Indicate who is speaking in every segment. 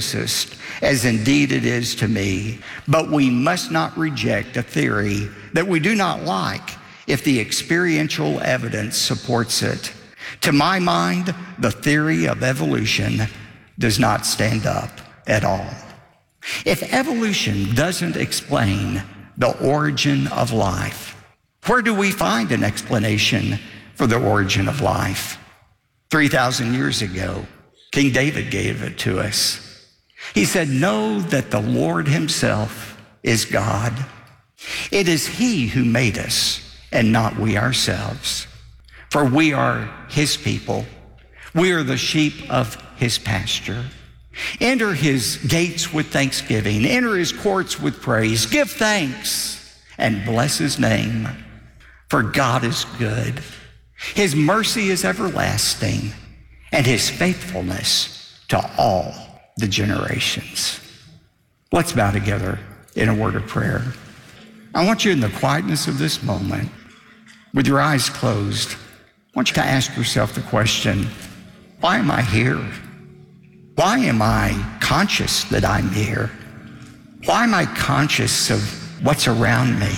Speaker 1: physicist, as indeed it is to me. But we must not reject a theory that we do not like if the experiential evidence supports it. To my mind, the theory of evolution does not stand up at all. If evolution doesn't explain the origin of life, where do we find an explanation for the origin of life? 3,000 years ago, King David gave it to us. He said, "Know that the Lord himself is God. It is he who made us, and not we ourselves. For we are his people. We are the sheep of his pasture. Enter his gates with thanksgiving. Enter his courts with praise. Give thanks and bless his name. For God is good. His mercy is everlasting, and his faithfulness to all the generations." Let's bow together in a word of prayer. I want you, in the quietness of this moment, with your eyes closed, I want you to ask yourself the question, why am I here? Why am I conscious that I'm here? Why am I conscious of what's around me?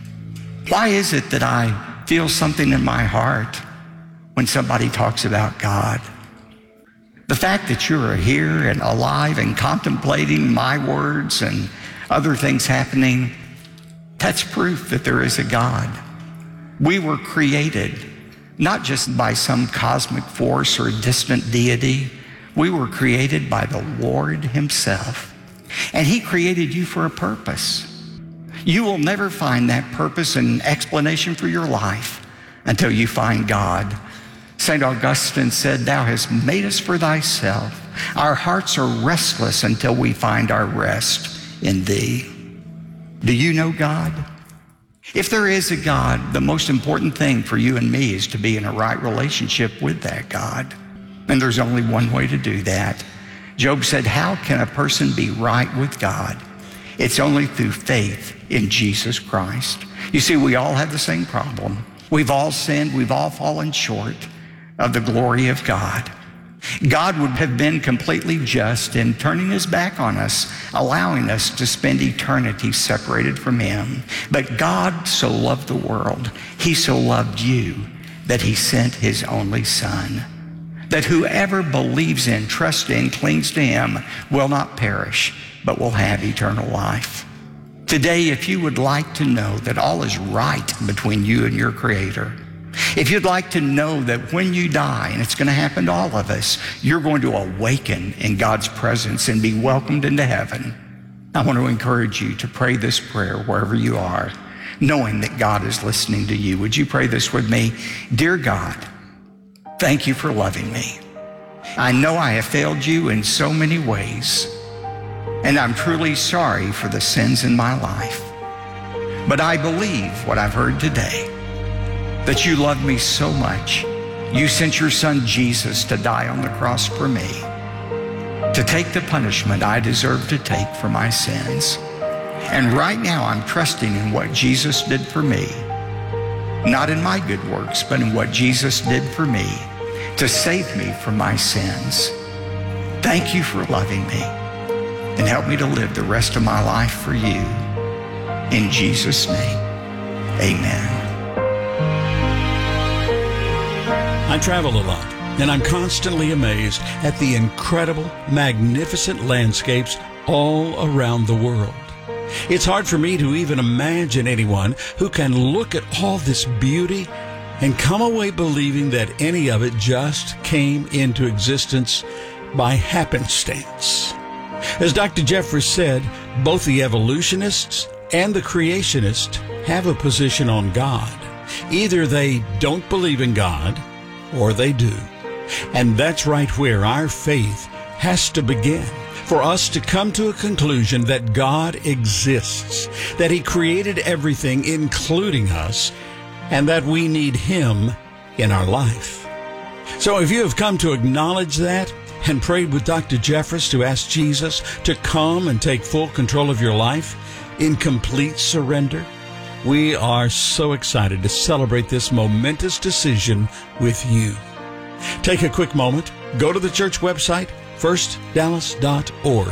Speaker 1: Why is it that I feel something in my heart when somebody talks about God? The fact that you are here and alive and contemplating my words and other things happening, that's proof that there is a God. We were created not just by some cosmic force or distant deity. We were created by the Lord himself. And he created you for a purpose. You will never find that purpose and explanation for your life until you find God. St. Augustine said, "Thou hast made us for thyself. Our hearts are restless until we find our rest in thee." Do you know God? If there is a God, the most important thing for you and me is to be in a right relationship with that God. And there's only one way to do that. Job said, "How can a person be right with God? It's only through faith in Jesus Christ." You see, we all have the same problem. We've all sinned. We've all fallen short of the glory of God. God would have been completely just in turning his back on us, allowing us to spend eternity separated from him. But God so loved the world, he so loved you, that he sent his only Son, that whoever believes in, trusts in, clings to him will not perish, but will have eternal life. Today, if you would like to know that all is right between you and your Creator, if you'd like to know that when you die, and it's going to happen to all of us, you're going to awaken in God's presence and be welcomed into heaven, I want to encourage you to pray this prayer wherever you are, knowing that God is listening to you. Would you pray this with me? Dear God, thank you for loving me. I know I have failed you in so many ways, and I'm truly sorry for the sins in my life. But I believe what I've heard today, that you love me so much, you sent your Son Jesus to die on the cross for me, to take the punishment I deserve to take for my sins. And right now I'm trusting in what Jesus did for me, not in my good works, but in what Jesus did for me to save me from my sins. Thank you for loving me, and help me to live the rest of my life for you. In Jesus' name, amen.
Speaker 2: I travel a lot, and I'm constantly amazed at the incredible, magnificent landscapes all around the world. It's hard for me to even imagine anyone who can look at all this beauty and come away believing that any of it just came into existence by happenstance. As Dr. Jeffress said, both the evolutionists and the creationists have a position on God. Either they don't believe in God, or they do. And that's right where our faith has to begin, for us to come to a conclusion that God exists, that he created everything, including us, and that we need him in our life. So if you have come to acknowledge that and prayed with Dr. Jeffress to ask Jesus to come and take full control of your life in complete surrender, we are so excited to celebrate this momentous decision with you. Take a quick moment, go to the church website, firstdallas.org.